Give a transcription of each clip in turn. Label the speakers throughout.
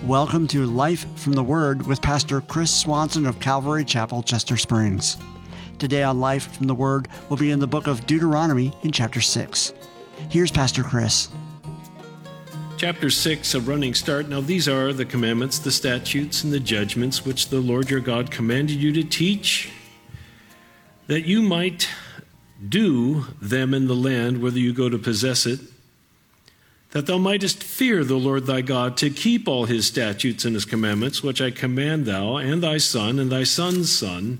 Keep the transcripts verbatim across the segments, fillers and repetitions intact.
Speaker 1: Welcome to Life from the Word with Pastor Chris Swanson of Calvary Chapel, Chester Springs. Today on Life from the Word, we'll be in the book of Deuteronomy in chapter six. Here's Pastor Chris.
Speaker 2: Chapter six, a running start. Now these are the commandments, the statutes, and the judgments which the Lord your God commanded you to teach, that you might do them in the land, whether you go to possess it, that thou mightest fear the Lord thy God, to keep all his statutes and his commandments, which I command thou, and thy son, and thy son's son,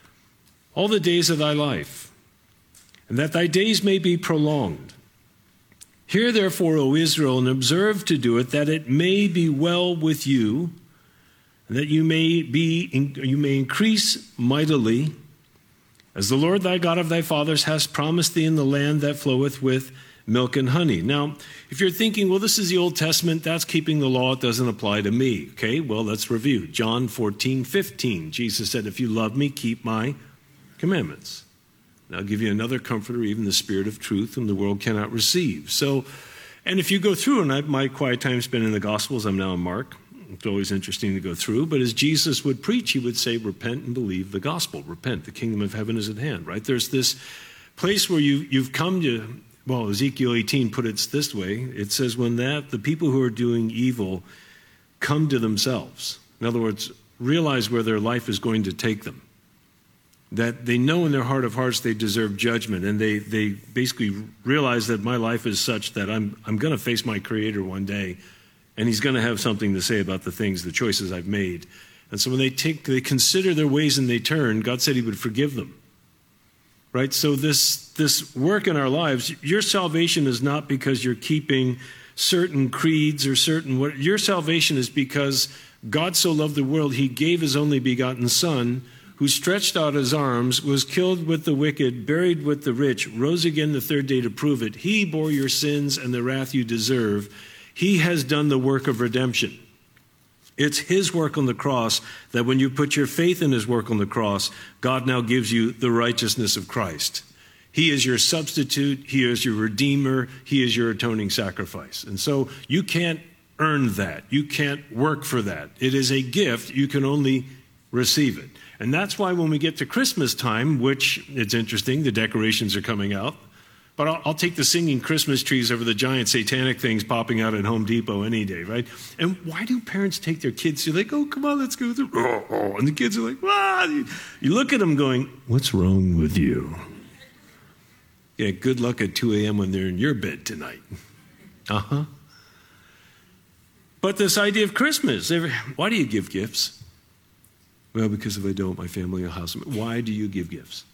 Speaker 2: all the days of thy life, and that thy days may be prolonged. Hear therefore, O Israel, and observe to do it, that it may be well with you, and that you may be you may increase mightily, as the Lord thy God of thy fathers has promised thee in the land that floweth with milk and honey. Now, if you're thinking, well, this is the Old Testament, that's keeping the law, it doesn't apply to me. Okay, well, let's review. John fourteen fifteen, Jesus said, if you love me, keep my commandments. And I'll give you another comforter, even the Spirit of truth, whom the world cannot receive. So, and if you go through, and I, my quiet time's been in the Gospels, I'm now in Mark. It's always interesting to go through, but as Jesus would preach, he would say, repent and believe the gospel. Repent, the kingdom of heaven is at hand, right? There's this place where you, you've come to, well, Ezekiel eighteen put it this way. It says, when that the people who are doing evil come to themselves, in other words, realize where their life is going to take them, that they know in their heart of hearts they deserve judgment, and they, they basically realize that my life is such that I'm, I'm going to face my Creator one day, and he's going to have something to say about the things, the choices I've made. And so when they take, they consider their ways and they turn, God said he would forgive them. Right? So this, this work in our lives, your salvation is not because you're keeping certain creeds or certain, what your salvation is because God so loved the world, he gave his only begotten Son, who stretched out his arms, was killed with the wicked, buried with the rich, rose again the third day to prove it. He bore your sins and the wrath you deserve. He has done the work of redemption. It's his work on the cross that when you put your faith in his work on the cross, God now gives you the righteousness of Christ. He is your substitute. He is your redeemer. He is your atoning sacrifice. And so you can't earn that. You can't work for that. It is a gift. You can only receive it. And that's why when we get to Christmas time, which it's interesting, the decorations are coming out. But I'll, I'll take the singing Christmas trees over the giant satanic things popping out at Home Depot any day, right? And why do parents take their kids? They're like, oh, come on, let's go through. Oh, oh. And the kids are like, ah. You, you look at them going, what's wrong with you? Yeah, good luck at two a.m. when they're in your bed tonight. Uh-huh. But this idea of Christmas, why do you give gifts? Well, because if I don't, my family will house them. Why do you give gifts?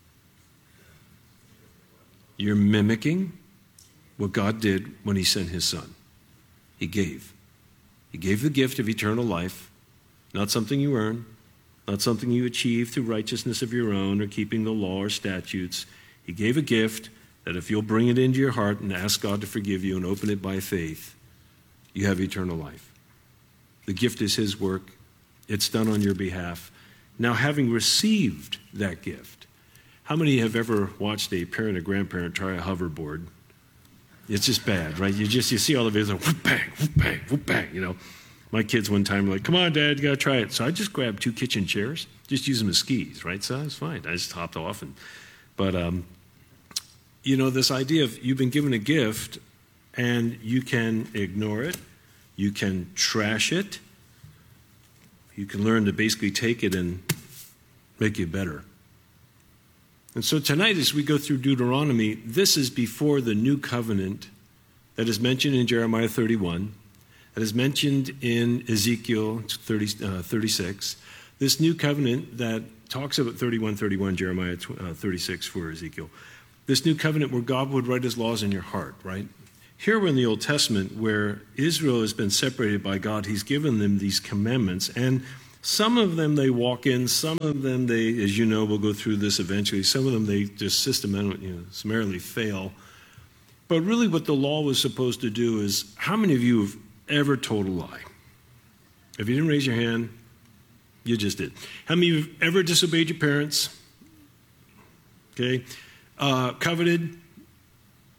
Speaker 2: You're mimicking what God did when he sent his Son. He gave. He gave the gift of eternal life, not something you earn, not something you achieve through righteousness of your own or keeping the law or statutes. He gave a gift that if you'll bring it into your heart and ask God to forgive you and open it by faith, you have eternal life. The gift is his work. It's done on your behalf. Now, having received that gift, how many have ever watched a parent or grandparent try a hoverboard? It's just bad, right? You just, you see all the videos, like, whoop, bang, whoop, bang, whoop, bang, you know. My kids one time were like, come on, Dad, you got to try it. So I just grabbed two kitchen chairs, just use them as skis, right? So it's fine. I just hopped off. And, but, um, you know, this idea of you've been given a gift and you can ignore it. You can trash it. You can learn to basically take it and make it better. And so tonight, as we go through Deuteronomy, this is before the new covenant that is mentioned in Jeremiah thirty-one, that is mentioned in Ezekiel thirty, uh, thirty-six. This new covenant that talks about thirty-one, thirty-one, Jeremiah uh, thirty-six for Ezekiel. This new covenant where God would write his laws in your heart, right? Here we're in the Old Testament where Israel has been separated by God. He's given them these commandments, and some of them they walk in, some of them they, as you know, we'll go through this eventually, some of them they just systematically, you know, summarily fail. But really what the law was supposed to do is, how many of you have ever told a lie? If you didn't raise your hand, you just did. How many of you have ever disobeyed your parents? Okay. Uh, coveted?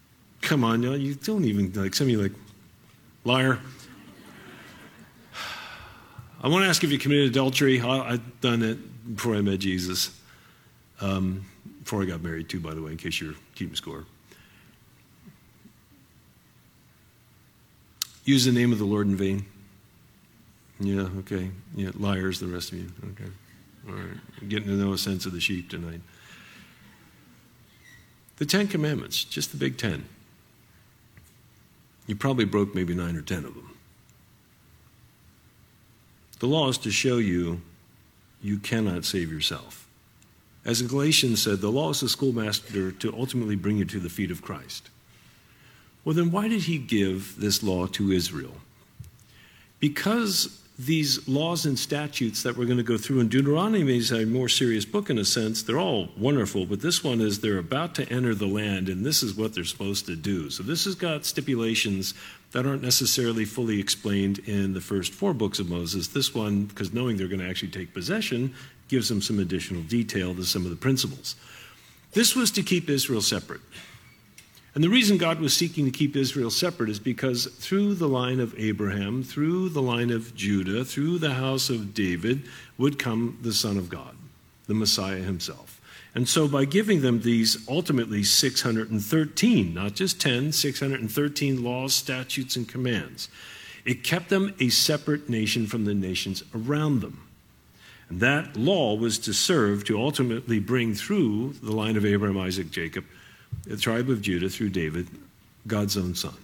Speaker 2: Come on, you don't even, like some of you like, liar. I want to ask if you committed adultery. I, I've done it before I met Jesus. Um, before I got married, too, by the way, in case you're keeping score. Use the name of the Lord in vain. Yeah, okay. Yeah, liars, the rest of you. Okay. All right. I'm getting to know a sense of the sheep tonight. The Ten Commandments, just the big ten. You probably broke maybe nine or ten of them. The law is to show you you cannot save yourself. As Galatians said, the law is the schoolmaster to ultimately bring you to the feet of Christ. Well, then why did he give this law to Israel? Because these laws and statutes that we're going to go through in Deuteronomy is a more serious book in a sense. They're all wonderful, but this one is they're about to enter the land, and this is what they're supposed to do. So this has got stipulations that aren't necessarily fully explained in the first four books of Moses. This one, because knowing they're going to actually take possession, gives them some additional detail to some of the principles. This was to keep Israel separate. And the reason God was seeking to keep Israel separate is because through the line of Abraham, through the line of Judah, through the house of David would come the Son of God, the Messiah himself. And so by giving them these ultimately six hundred thirteen, not just ten, six hundred thirteen laws, statutes, and commands, it kept them a separate nation from the nations around them. And that law was to serve to ultimately bring through the line of Abraham, Isaac, Jacob, the tribe of Judah through David, God's own son.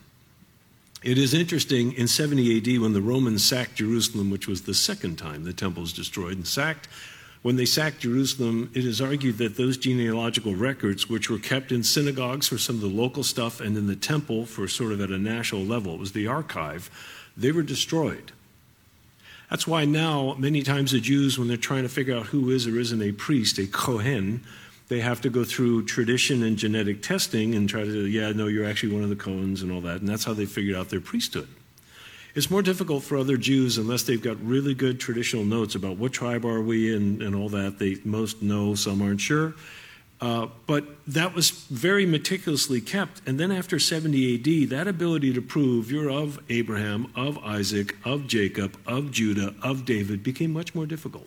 Speaker 2: It is interesting, in seventy A D, when the Romans sacked Jerusalem, which was the second time the temple was destroyed and sacked, when they sacked Jerusalem, it is argued that those genealogical records, which were kept in synagogues for some of the local stuff and in the temple for sort of at a national level, it was the archive, they were destroyed. That's why now, many times the Jews, when they're trying to figure out who is or isn't a priest, a Kohen, they have to go through tradition and genetic testing and try to, yeah, no, you're actually one of the Cohens and all that. And that's how they figured out their priesthood. It's more difficult for other Jews unless they've got really good traditional notes about what tribe are we and, and all that. They most know, some aren't sure. Uh, but that was very meticulously kept. And then after seventy A D, that ability to prove you're of Abraham, of Isaac, of Jacob, of Judah, of David became much more difficult.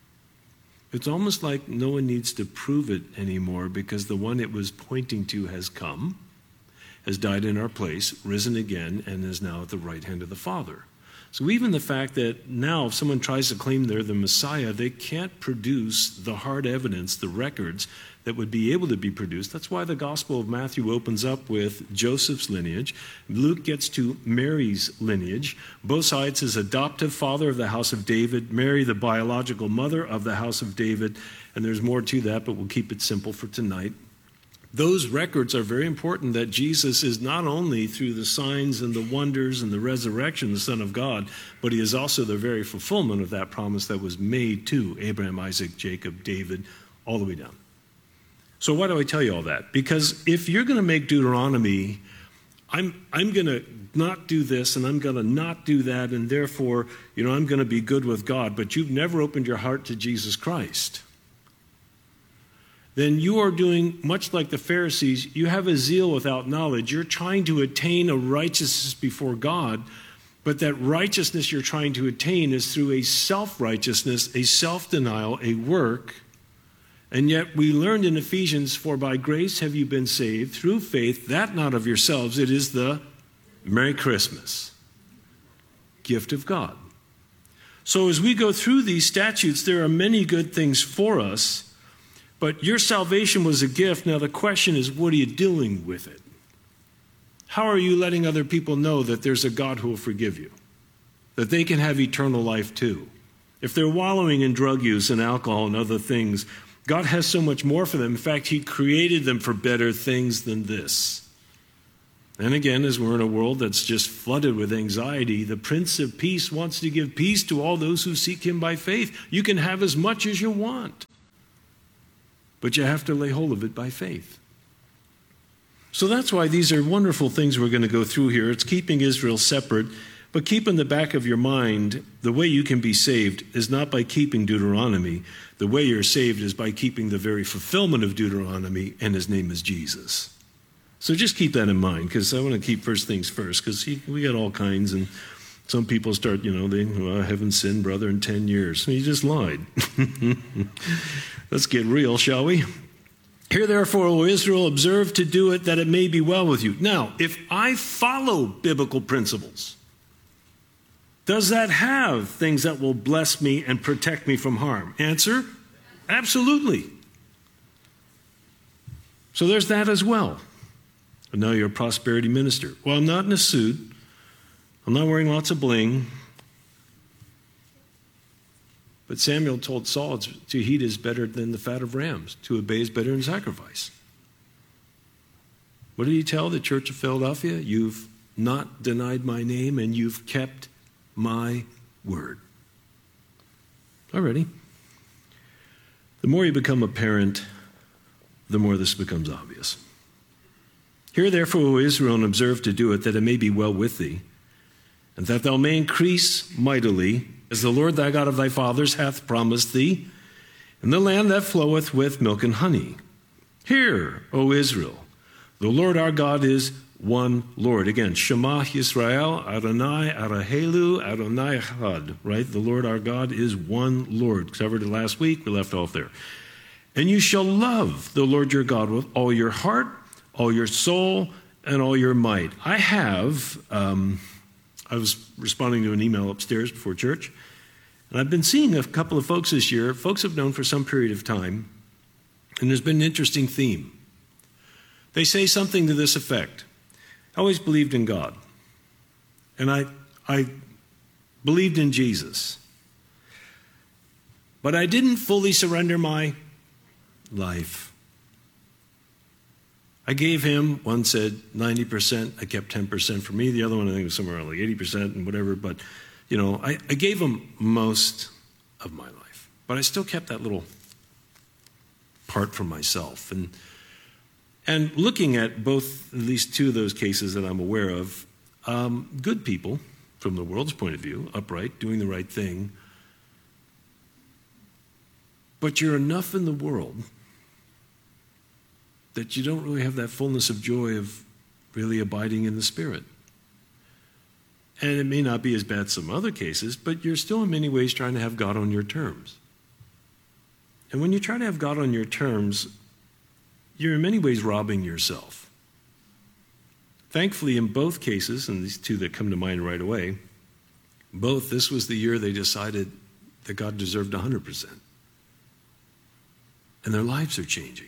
Speaker 2: It's almost like no one needs to prove it anymore because the one it was pointing to has come, has died in our place, risen again, and is now at the right hand of the Father. So even the fact that now if someone tries to claim they're the Messiah, they can't produce the hard evidence, the records that would be able to be produced. That's why the Gospel of Matthew opens up with Joseph's lineage. Luke gets to Mary's lineage. Both sides, his adoptive father of the house of David, Mary, the biological mother of the house of David. And there's more to that, but we'll keep it simple for tonight. Those records are very important, that Jesus is not only through the signs and the wonders and the resurrection, the Son of God, but he is also the very fulfillment of that promise that was made to Abraham, Isaac, Jacob, David, all the way down. So why do I tell you all that? Because if you're going to make Deuteronomy, I'm, I'm going to not do this and I'm going to not do that, and therefore, you know, I'm going to be good with God, but you've never opened your heart to Jesus Christ, then you are doing much like the Pharisees. You have a zeal without knowledge. You're trying to attain a righteousness before God, but that righteousness you're trying to attain is through a self-righteousness, a self-denial, a work. And yet we learned in Ephesians, for by grace have you been saved through faith, that not of yourselves. It is the Merry Christmas gift of God. So as we go through these statutes, there are many good things for us. But your salvation was a gift. Now the question is, what are you doing with it? How are you letting other people know that there's a God who will forgive you? That they can have eternal life too? If they're wallowing in drug use and alcohol and other things, God has so much more for them. In fact, he created them for better things than this. And again, as we're in a world that's just flooded with anxiety, the Prince of Peace wants to give peace to all those who seek him by faith. You can have as much as you want, but you have to lay hold of it by faith. So that's why these are wonderful things we're going to go through here. It's keeping Israel separate, but keep in the back of your mind, the way you can be saved is not by keeping Deuteronomy. The way you're saved is by keeping the very fulfillment of Deuteronomy, and his name is Jesus. So just keep that in mind, because I want to keep first things first, because we got all kinds, and Some people start, you know, they, well, I haven't sinned, brother, in ten years. You just lied. Let's get real, shall we? Hear therefore, O Israel, observe to do it, that it may be well with you. Now, if I follow biblical principles, does that have things that will bless me and protect me from harm? Answer, absolutely. So there's that as well. But now you're a prosperity minister. Well, I'm not in a suit. I'm not wearing lots of bling. But Samuel told Saul, to heed is better than the fat of rams. To obey is better than sacrifice. What did he tell the church of Philadelphia? You've not denied my name, and you've kept my word. Alrighty. The more you become a parent, the more this becomes obvious. Hear therefore, O Israel, and observe to do it, that it may be well with thee, and that thou may increase mightily, as the Lord thy God of thy fathers hath promised thee, in the land that floweth with milk and honey. Hear, O Israel, the Lord our God is one Lord. Again, Shema Yisrael, Adonai Arahelu, Adonai Echad, right? The Lord our God is one Lord. Covered it last week, we left off there. And you shall love the Lord your God with all your heart, all your soul, and all your might. I have, um, I was responding to an email upstairs before church, and I've been seeing a couple of folks this year. Folks have known for some period of time, and there's been an interesting theme. They say something to this effect. I always believed in God, and I, I believed in Jesus, but I didn't fully surrender my life. I gave him, one said ninety percent, I kept ten percent for me. The other one, I think, was somewhere around like eighty percent and whatever. But, you know, I, I gave him most of my life. But I still kept that little part for myself. And, and looking at both, at least two of those cases that I'm aware of, um, good people, from the world's point of view, upright, doing the right thing. But you're enough in the world that you don't really have that fullness of joy of really abiding in the Spirit. And it may not be as bad as some other cases, but you're still in many ways trying to have God on your terms. And when you try to have God on your terms, you're in many ways robbing yourself. Thankfully, in both cases, and these two that come to mind right away, both, this was the year they decided that God deserved one hundred percent. And their lives are changing.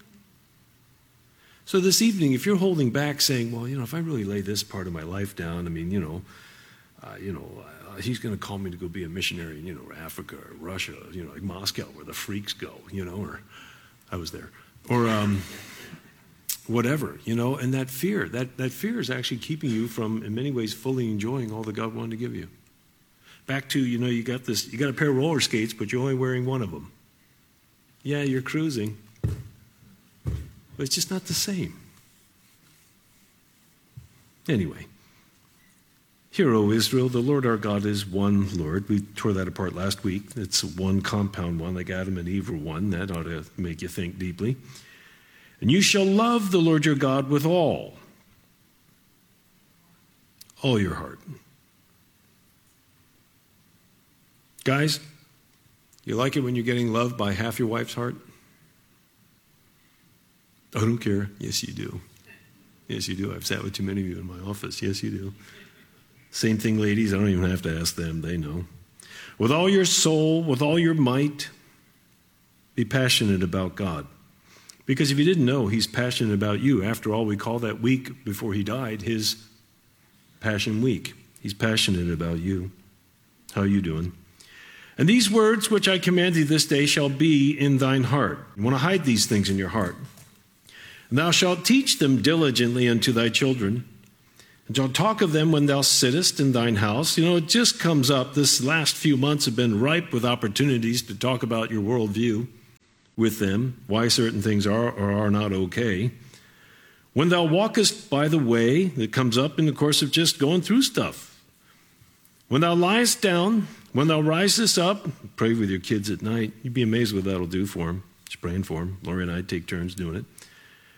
Speaker 2: So this evening, if you're holding back saying, well, you know, if I really lay this part of my life down, I mean, you know, uh, you know, uh, he's going to call me to go be a missionary in, you know, Africa or Russia, you know, like Moscow, where the freaks go, you know, or I was there, or um, whatever, you know, and that fear, that, that fear is actually keeping you from, in many ways, fully enjoying all that God wanted to give you. Back to, you know, you got this, you got a pair of roller skates, but you're only wearing one of them. Yeah, you're cruising. But it's just not the same. Anyway, hear, O Israel, the Lord our God is one Lord. We tore that apart last week. It's one compound one, like Adam and Eve were one. That ought to make you think deeply. And you shall love the Lord your God with all, all your heart. Guys, you like it when you're getting loved by half your wife's heart? I don't care. Yes, you do. Yes, you do. I've sat with too many of you in my office. Yes, you do. Same thing, ladies. I don't even have to ask them. They know. With all your soul, with all your might, be passionate about God. Because if you didn't know, he's passionate about you. After all, we call that week before he died his Passion Week. He's passionate about you. How are you doing? And these words which I command thee this day shall be in thine heart. You want to hide these things in your heart. And thou shalt teach them diligently unto thy children, and shalt talk of them when thou sittest in thine house. You know, it just comes up. This last few months have been ripe with opportunities to talk about your worldview with them, why certain things are or are not okay. When thou walkest by the way, that comes up in the course of just going through stuff. When thou liest down, when thou risest up, pray with your kids at night. You'd be amazed what that'll do for them. Just praying for them. Lori and I take turns doing it.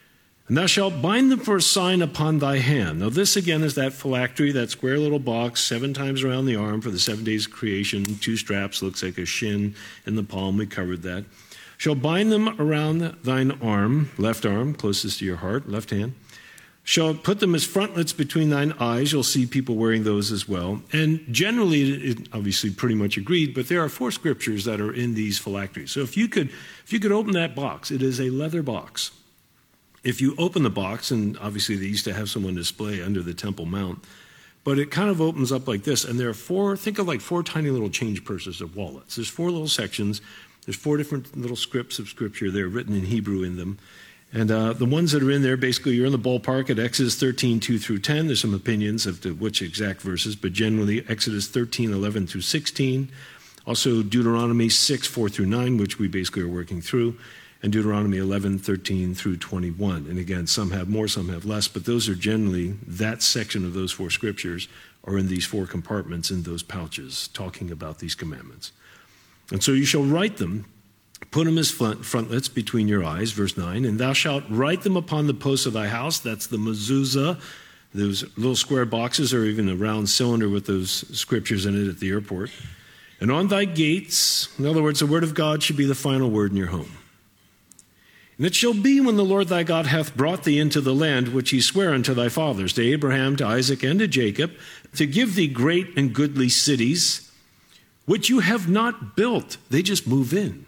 Speaker 2: And thou shalt bind them for a sign upon thy hand. Now this again is that phylactery, that square little box, seven times around the arm for the seven days of creation. Two straps, looks like a shin in the palm. We covered that. Shall bind them around thine arm, left arm, closest to your heart, left hand. Shall put them as frontlets between thine eyes. You'll see people wearing those as well. And generally, it obviously pretty much agreed, but there are four scriptures that are in these phylacteries. So if you could, if you could open that box, it is a leather box. If you open the box, and obviously they used to have someone display under the Temple Mount, but it kind of opens up like this, and there are four, think of like four tiny little change purses or wallets. There's four little sections. There's four different little scripts of Scripture there written in Hebrew in them. And uh, the ones that are in there, basically, you're in the ballpark at Exodus thirteen, two through ten. There's some opinions of to which exact verses, but generally Exodus thirteen, eleven through sixteen. Also Deuteronomy six, four through nine, which we basically are working through, and Deuteronomy eleven, thirteen through twenty-one. And again, some have more, some have less, but those are generally, that section of those four scriptures are in these four compartments in those pouches, talking about these commandments. And so you shall write them, put them as frontlets between your eyes, verse nine, and thou shalt write them upon the posts of thy house. That's the mezuzah, those little square boxes, or even a round cylinder with those scriptures in it at the airport. And on thy gates, in other words, the word of God should be the final word in your home. And it shall be when the Lord thy God hath brought thee into the land which he sware unto thy fathers, to Abraham, to Isaac, and to Jacob, to give thee great and goodly cities, which you have not built. They just move in.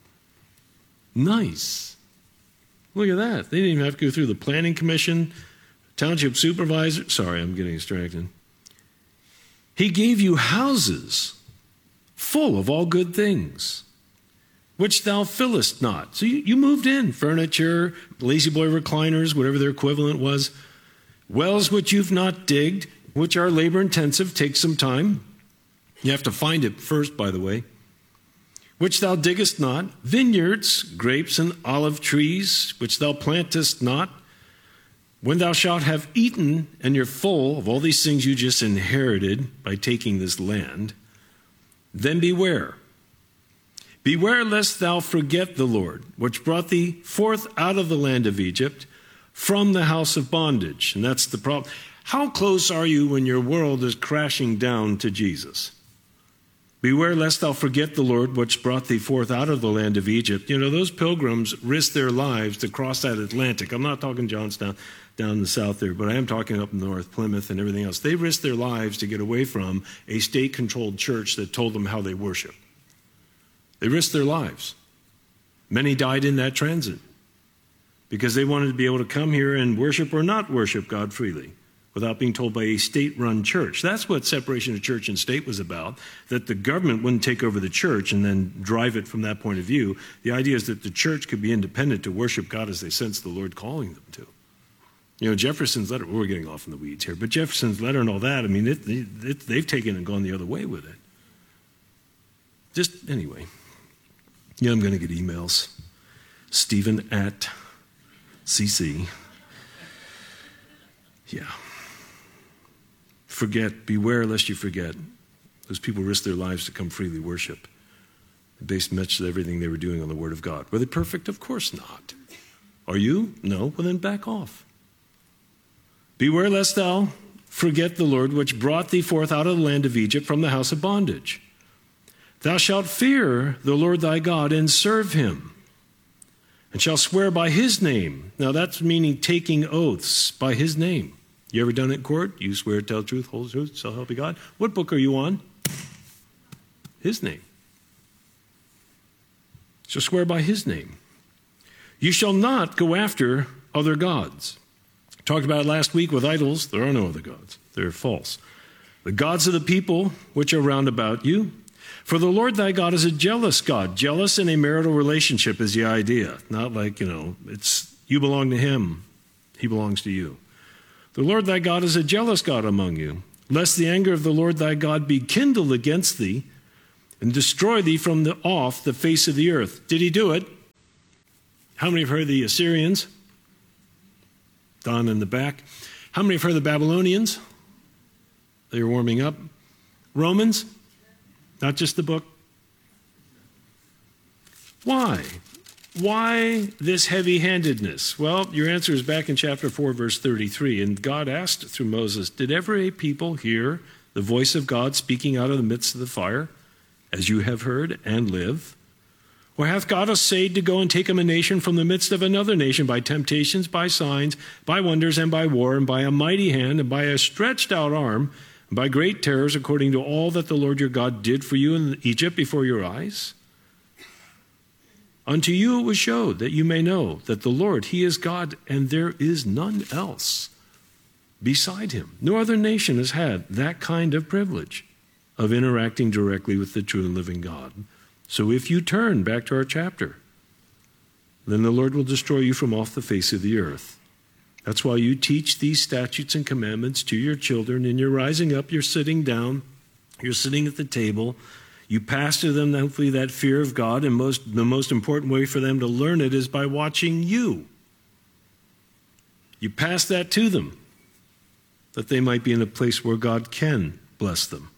Speaker 2: Nice. Look at that. They didn't even have to go through the planning commission, township supervisor. Sorry, I'm getting distracted. He gave you houses full of all good things, which thou fillest not. So you, you moved in. Furniture, lazy boy recliners, whatever their equivalent was. Wells which you've not digged, which are labor intensive, take some time. You have to find it first, by the way. Which thou diggest not, vineyards, grapes, and olive trees, which thou plantest not. When thou shalt have eaten, and you're full of all these things you just inherited by taking this land, then beware. Beware lest thou forget the Lord, which brought thee forth out of the land of Egypt, from the house of bondage. And that's the problem. How close are you when your world is crashing down to Jesus? Beware lest thou forget the Lord, which brought thee forth out of the land of Egypt. You know, those pilgrims risked their lives to cross that Atlantic. I'm not talking Johnstown down in the south there, but I am talking up north, Plymouth and everything else. They risked their lives to get away from a state-controlled church that told them how they worship. They risked their lives. Many died in that transit because they wanted to be able to come here and worship or not worship God freely, without being told by a state-run church. That's what separation of church and state was about, that the government wouldn't take over the church and then drive it from that point of view. The idea is that the church could be independent to worship God as they sense the Lord calling them to. You know, Jefferson's letter, we're getting off in the weeds here, but Jefferson's letter and all that, I mean, it, it, they've taken and gone the other way with it. Just, anyway. Yeah, I'm going to get emails. Stephen at C C. Yeah. Forget, beware lest you forget. Those people risked their lives to come freely worship. They based much of everything they were doing on the Word of God. Were they perfect? Of course not. Are you? No. Well, then back off. Beware lest thou forget the Lord, which brought thee forth out of the land of Egypt from the house of bondage. Thou shalt fear the Lord thy God and serve him, and shalt swear by his name. Now that's meaning taking oaths by his name. You ever done it in court? You swear, tell the truth, hold the truth, so help you God. What book are you on? His name. So swear by his name. You shall not go after other gods. Talked about it last week with idols. There are no other gods. They're false. The gods of the people which are round about you. For the Lord thy God is a jealous God. Jealous in a marital relationship is the idea. Not like, you know, it's you belong to him, he belongs to you. The Lord thy God is a jealous God among you, lest the anger of the Lord thy God be kindled against thee and destroy thee from the off the face of the earth. Did he do it? How many have heard the Assyrians? Don in the back. How many have heard the Babylonians? They were warming up. Romans? Not just the book. Why? why this heavy-handedness? Well, your answer is back in chapter four, verse thirty-three. And God asked through Moses, did ever a people hear the voice of God speaking out of the midst of the fire, as you have heard, and live? Or hath God essayed to go and take him a nation from the midst of another nation by temptations, by signs, by wonders, and by war, and by a mighty hand, and by a stretched out arm, and by great terrors, according to all that the Lord your God did for you in Egypt before your eyes? Unto you it was showed, that you may know that the Lord, he is God, and there is none else beside him. No other nation has had that kind of privilege of interacting directly with the true and living God. So if you turn back to our chapter, then the Lord will destroy you from off the face of the earth. That's why you teach these statutes and commandments to your children, and you're rising up, you're sitting down, you're sitting at the table. You pass to them, hopefully, that fear of God, and most, the most important way for them to learn it is by watching you. You pass that to them, that they might be in a place where God can bless them.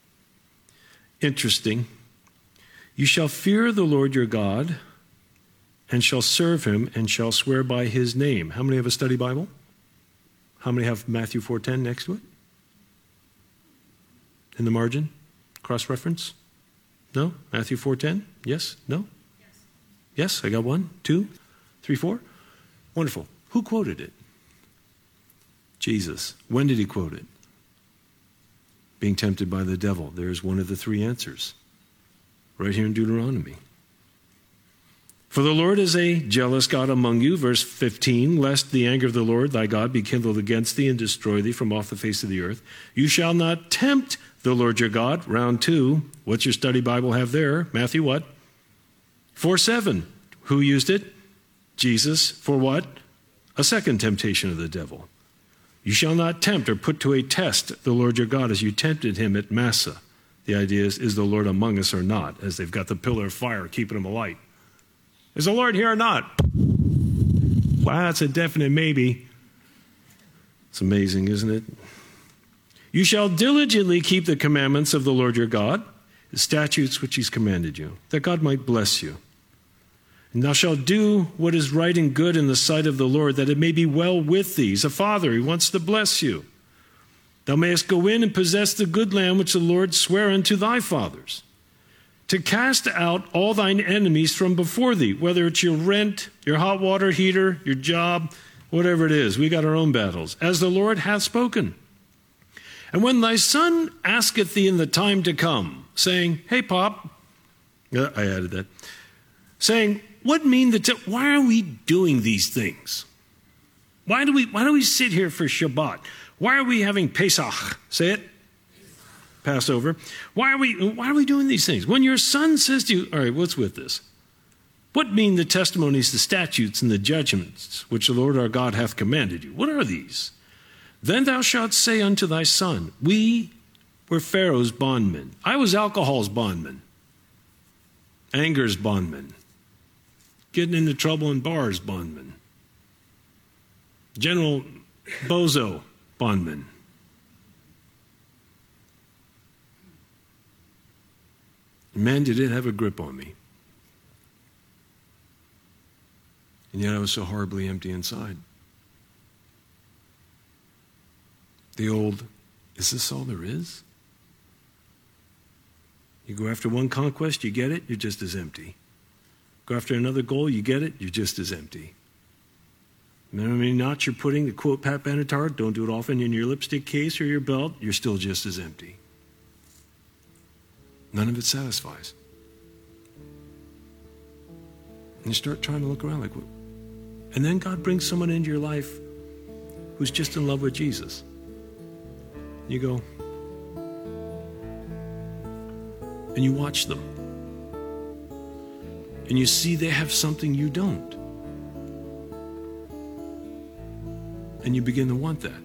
Speaker 2: Interesting. You shall fear the Lord your God, and shall serve him, and shall swear by his name. How many have a study Bible? How many have Matthew four ten next to it? In the margin? Cross-reference? No? Matthew four ten? Yes? No? Yes. Yes, I got one, two, three, four. Wonderful. Who quoted it? Jesus. When did he quote it? Being tempted by the devil. There's one of the three answers. Right here in Deuteronomy. For the Lord is a jealous God among you, verse fifteen, lest the anger of the Lord thy God be kindled against thee and destroy thee from off the face of the earth. You shall not tempt the Lord your God. Round two. What's your study Bible have there? Matthew what? four seven. Who used it? Jesus. For what? A second temptation of the devil. You shall not tempt or put to a test the Lord your God as you tempted him at Massa. The idea is, is the Lord among us or not? As they've got the pillar of fire keeping them alight. Is the Lord here or not? Wow, that's a definite maybe. It's amazing, isn't it? You shall diligently keep the commandments of the Lord your God, the statutes which he's commanded you, that God might bless you. And thou shalt do what is right and good in the sight of the Lord, that it may be well with thee. He's a father, he wants to bless you. Thou mayest go in and possess the good land which the Lord sware unto thy fathers, to cast out all thine enemies from before thee, whether it's your rent, your hot water heater, your job, whatever it is. We got our own battles, as the Lord hath spoken. And when thy son asketh thee in the time to come, saying, hey, Pop, uh, I added that, saying, what mean the, t- why are we doing these things? Why do we, why do we sit here for Shabbat? Why are we having Pesach? Say it. Passover. Why are we, why are we doing these things? When your son says to you, all right, what's with this? What mean the testimonies, the statutes, and the judgments which the Lord our God hath commanded you? What are these? Then thou shalt say unto thy son, we were Pharaoh's bondmen. I was alcohol's bondman. Anger's bondman. Getting into trouble in bars bondman. General Bozo bondman. Man, did it have a grip on me. And yet I was so horribly empty inside. The old, is this all there is? You go after one conquest, you get it, you're just as empty. Go after another goal, you get it, you're just as empty. Remember how many knots you're putting, to quote Pat Benatar, don't do it often, in your lipstick case or your belt, you're still just as empty. None of it satisfies. And you start trying to look around like, what? And then God brings someone into your life who's just in love with Jesus. You go, and you watch them. And you see they have something you don't. And you begin to want that.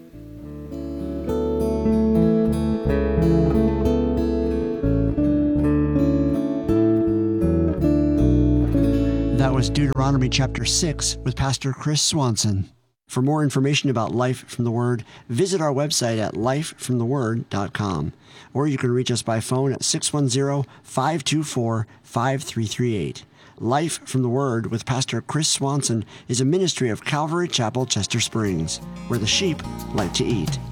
Speaker 1: That was Deuteronomy chapter six with Pastor Chris Swanson. For more information about Life from the Word, visit our website at life from the word dot com. Or you can reach us by phone at six one zero, five two four, five three three eight. Life from the Word with Pastor Chris Swanson is a ministry of Calvary Chapel, Chester Springs, where the sheep like to eat.